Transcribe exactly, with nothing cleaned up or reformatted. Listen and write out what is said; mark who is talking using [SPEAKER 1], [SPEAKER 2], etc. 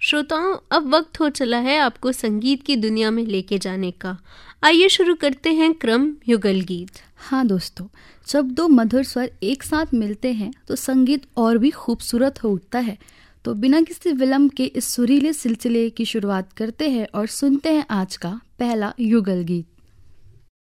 [SPEAKER 1] श्रोताओं, अब वक्त हो चला है आपको संगीत की दुनिया में लेके जाने का। आइए शुरू करते हैं क्रम युगल गीत।
[SPEAKER 2] हाँ दोस्तों, जब दो मधुर स्वर एक साथ मिलते हैं तो संगीत और भी खूबसूरत हो उठता है। तो बिना किसी विलंब के इस सुरीले सिलसिले की शुरुआत करते हैं और सुनते हैं आज का पहला युगल गीत।